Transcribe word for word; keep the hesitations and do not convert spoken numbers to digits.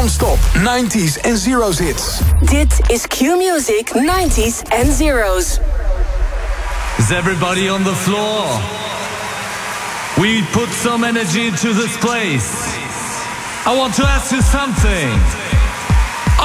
Non-stop nineties en zeros hits. Dit is Q-Music nineties en zeros. Is everybody on the floor? We put some energy into this place. I want to ask you something.